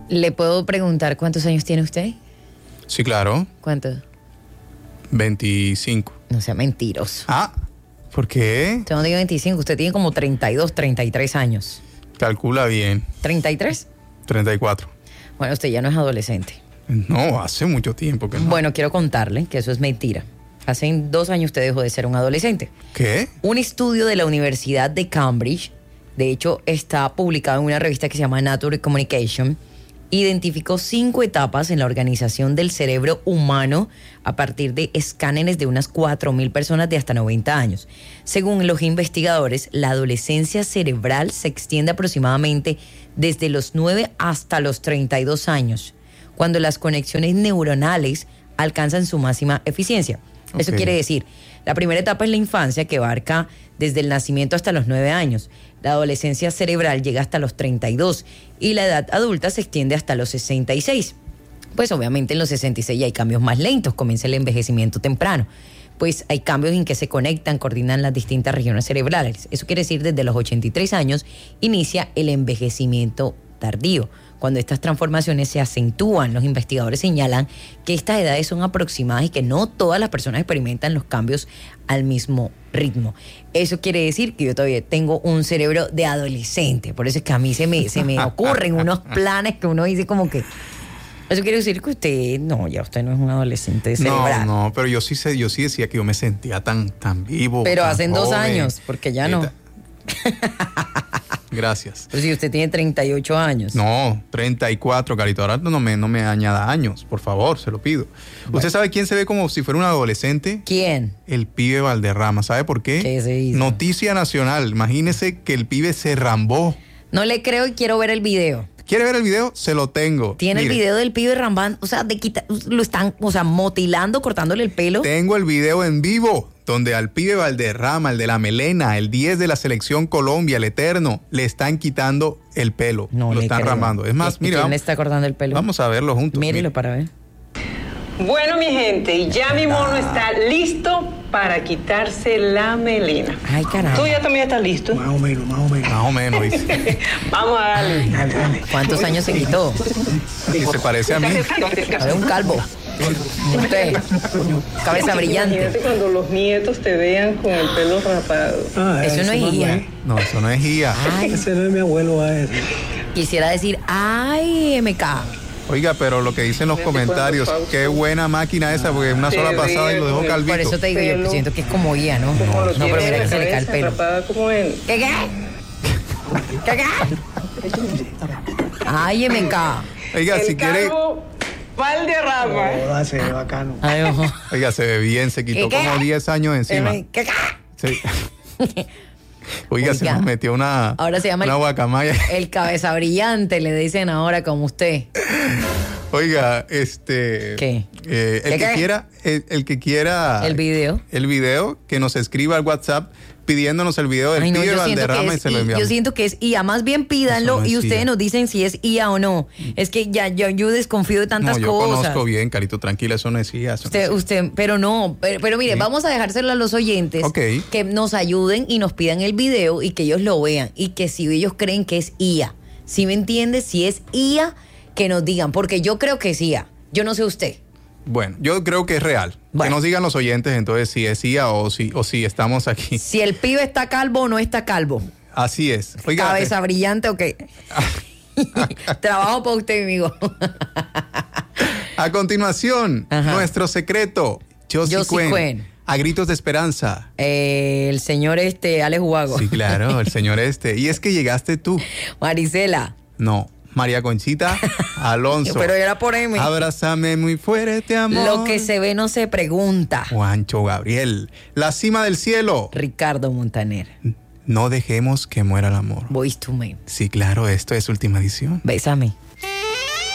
¿Le puedo preguntar cuántos años tiene usted? Sí, claro. ¿Cuántos? 25. No sea mentiroso. Ah, ¿por qué? Usted no diga 25, usted tiene como 32, 33 años. Calcula bien. ¿33? 34. Bueno, usted ya no es adolescente. No, hace mucho tiempo que no. Bueno, quiero contarle que eso es mentira. Hace 2 años usted dejó de ser un adolescente. ¿Qué? Un estudio de la Universidad de Cambridge, de hecho está publicado en una revista que se llama Nature Communication, identificó 5 etapas en la organización del cerebro humano a partir de escáneres de unas 4.000 personas de hasta 90 años. Según los investigadores, la adolescencia cerebral se extiende aproximadamente desde los 9 hasta los 32 años, cuando las conexiones neuronales alcanzan su máxima eficiencia. Eso quiere decir, la primera etapa es la infancia, que abarca desde el nacimiento hasta los 9 años. La adolescencia cerebral llega hasta los 32 y la edad adulta se extiende hasta los 66. Pues obviamente en los 66 hay cambios más lentos, comienza el envejecimiento temprano. Pues hay cambios en que se conectan, coordinan las distintas regiones cerebrales. Eso quiere decir, desde los 83 años inicia el envejecimiento tardío. Cuando estas transformaciones se acentúan, los investigadores señalan que estas edades son aproximadas y que no todas las personas experimentan los cambios al mismo ritmo. Eso quiere decir que yo todavía tengo un cerebro de adolescente. Por eso es que a mí se me ocurren unos planes que uno dice como que... Eso quiere decir que usted no es un adolescente cerebral. No, pero yo sí decía que yo me sentía tan vivo. Pero tan hace 2 joven. años, porque ya no. Gracias. Pero si usted tiene 38 años. No, 34, Carito. Ahora no me añada años, por favor, se lo pido. Bueno. ¿Usted sabe quién se ve como si fuera un adolescente? ¿Quién? El pibe Valderrama. ¿Sabe por qué? ¿Qué se hizo? Noticia nacional. Imagínese que el pibe se rambó. No le creo y quiero ver el video. ¿Quiere ver el video? Se lo tengo. Tiene el video del pibe rambando, o sea, lo están, motilando, cortándole el pelo. Tengo el video en vivo, donde al pibe Valderrama, el de la melena, el 10 de la selección Colombia, el eterno, le están quitando el pelo. No lo le están creo. rambando. Es más, mire, ¿Quién le está cortando el pelo? Vamos a verlo juntos. Mírelo para ver. Bueno, mi gente, ya mi mono está listo para quitarse la melena. Ay, caramba. ¿Tú ya también estás listo? Más o menos. Más o menos, dice. Vamos a darle. Dale. ¿Cuántos años se quitó? Y se parece a mí. A ver, un calvo. Usted, cabeza brillante. Imagínate cuando los nietos te vean con el pelo rapado. Eso no es guía. No, eso no es guía. Ay, Ese no es mi abuelo a ese. quisiera decir, ay, MK. Oiga, pero lo que dicen los comentarios, qué buena máquina esa, porque una sola pasada y lo dejó calvito. Por eso te digo, yo siento que es como guía, ¿no? Como lo No, pero tiene mira en que la se le cae el cabeza, pelo. rapada como en... ¿Qué? Ay, MK. Oiga, si quiere... calvo Valderrama. Joda, se ve bacano. Ay, ojo. Oiga, se ve bien, se quitó ¿Qué? como 10 años encima. ¿Qué? Sí. Oiga, se nos metió una Ahora se llama una guacamaya. el cabeza brillante, le dicen ahora como usted. Oiga, ¿Qué? El que quiera El video, que nos escriba al WhatsApp pidiéndonos el video del Ay, no, pibe yo siento que Valderrama y es se lo I- enviamos. yo siento que es IA. Más bien pídanlo Eso no es y ustedes IA. nos dicen si es IA o no. Es que ya yo desconfío de tantas No, yo cosas. conozco bien, Carito, tranquila, eso no es IA. Eso no es IA. Pero mire, Sí. vamos a dejárselo a los oyentes Ok. que nos ayuden y nos pidan el video y que ellos lo vean y que si ellos creen que es IA, ¿sí me entiendes? Si es IA, que nos digan, porque yo creo que es IA. Yo no sé usted. Bueno, yo creo que es real. Bueno. Que nos digan los oyentes entonces si es IA o si estamos aquí. Si el pibe está calvo o no está calvo. Así es. Oiga, Cabeza brillante o qué. Trabajo para usted, amigo. a continuación, Ajá. nuestro secreto. Josie Josie Cuen. A gritos de esperanza. El señor Alex Huago. Sí, claro, el señor Y es que llegaste tú. Marisela. No, María Conchita Alonso. Pero era por M. Abrázame muy fuerte, amor. Lo que se ve no se pregunta. Juancho Gabriel. La cima del cielo. Ricardo Montaner. No dejemos que muera el amor. Boyz II Men. Sí, claro, esto es Última Edición. Bésame.